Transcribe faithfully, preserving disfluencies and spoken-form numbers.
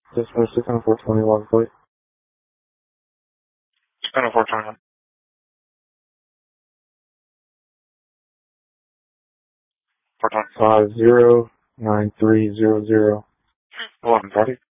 Just for six hundred four twenty-one, please. six hundred four twenty-one. Five zero nine three zero zero. Eleven thirty.